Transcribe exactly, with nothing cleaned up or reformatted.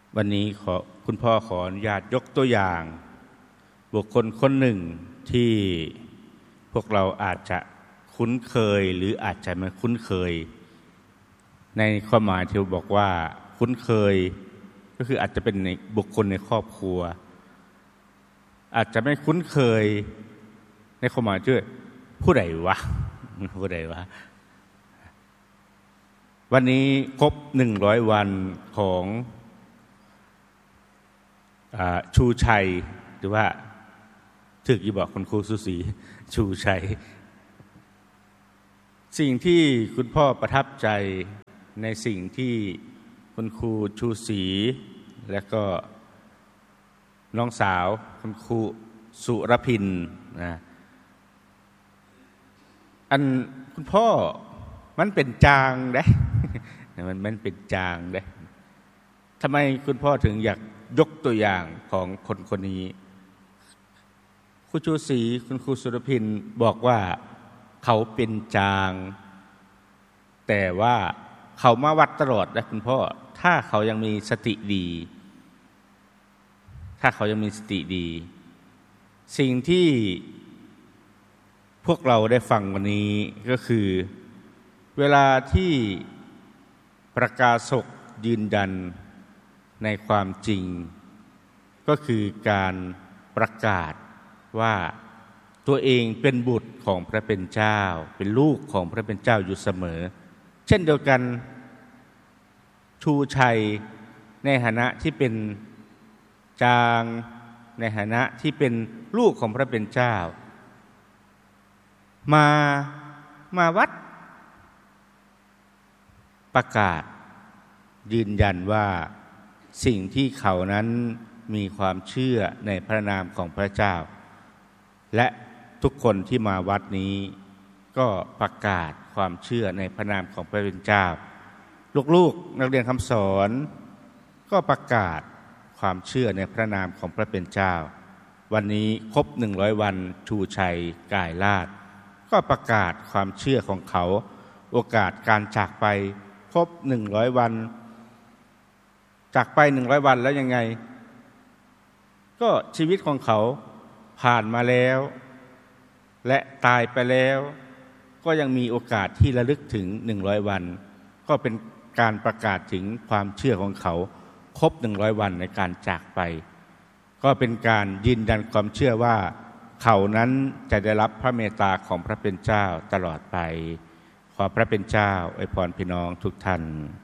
วันนี้ขอคุณพ่อขออนุญาตยกตัวอย่างบุคคลคนหนึ่งที่พวกเราอาจจะคุ้นเคยหรืออาจจะไม่คุ้นเคยในความหมายที่บอกว่าคุ้นเคยก็คืออาจจะเป็นในบุคคลในครอบครัวอาจจะไม่คุ้นเคยในความหมายที่ผู้ใดวะผู้ใดวะวันนี้ครบหนึ่งร้อยวันของชูชัยหรือว่าถึกยี่บอกคุณครูสุศรีชูชัยสิ่งที่คุณพ่อประทับใจในสิ่งที่คุณครูชูศรีและก็น้องสาวคุณครูสุรพินนะอันคุณพ่อมันเป็นจางได้มันมันเป็นจางได้ทำไมคุณพ่อถึงอยากยกตัวอย่างของคนคนนี้ครูชูศรีคุณครูสุรพินบอกว่าเขาเป็นจางแต่ว่าเขามาวัดตลอดนะคุณพ่อถ้าเขายังมีสติดีถ้าเขายังมีสติดีสิ่งที่พวกเราได้ฟังวันนี้ก็คือเวลาที่ประกาศกยืนยันในความจริงก็คือการประกาศว่าตัวเองเป็นบุตรของพระเป็นเจ้าเป็นลูกของพระเป็นเจ้าอยู่เสมอเช่นเดียวกันชูชัยในฐานะที่เป็นจางในฐานะที่เป็นลูกของพระเป็นเจ้ามามาวัดประกาศยืนยันว่าสิ่งที่เขานั้นมีความเชื่อในพระนามของพระเจ้าและทุกคนที่มาวัดนี้ก็ประกาศความเชื่อในพระนามของพระเป็นเจ้าลูกๆนักเรียนคำสอนก็ประกาศความเชื่อในพระนามของพระเป็นเจ้าวันนี้ครบหนึ่งร้อยวันชูชัยกายลาภก็ประกาศความเชื่อของเขาโอกาสการจากไปครบหนึ่งร้อยวันจากไปหนึ่งร้อยวันแล้วยังไงก็ชีวิตของเขาผ่านมาแล้วและตายไปแล้วก็ยังมีโอกาสที่ระลึกถึงหนึ่งร้อยวันก็เป็นการประกาศถึงความเชื่อของเขาครบหนึ่งร้อยวันในการจากไปก็เป็นการยืนยันความเชื่อว่าเขานั้นจะได้รับพระเมตตาของพระเป็นเจ้าตลอดไปขอพระเป็นเจ้าอวยพรพี่น้องทุกท่าน